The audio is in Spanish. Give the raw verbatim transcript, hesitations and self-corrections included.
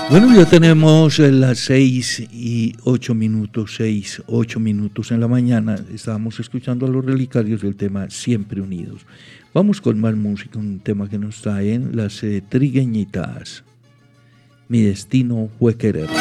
Bueno, ya tenemos las seis y ocho minutos, seis, ocho minutos en la mañana. Estábamos escuchando a los Relicarios del tema Siempre Unidos. Vamos con más música, un tema que nos traen las eh, Trigueñitas. Mi destino fue querer.